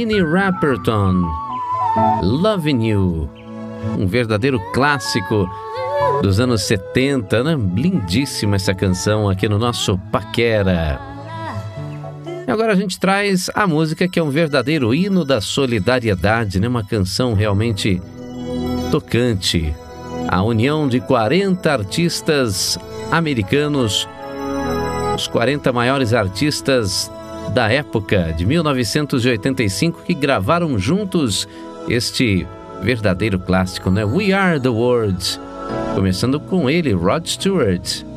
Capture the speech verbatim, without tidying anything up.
Minnie Riperton, Loving You, um verdadeiro clássico dos anos setenta, né? Lindíssima essa canção aqui no nosso Paquera. E agora a gente traz a música que é um verdadeiro hino da solidariedade, né? Uma canção realmente tocante. A união de quarenta artistas americanos, os quarenta maiores artistas da época de mil novecentos e oitenta e cinco, que gravaram juntos este verdadeiro clássico, né? We Are The World, começando com ele, Rod Stewart.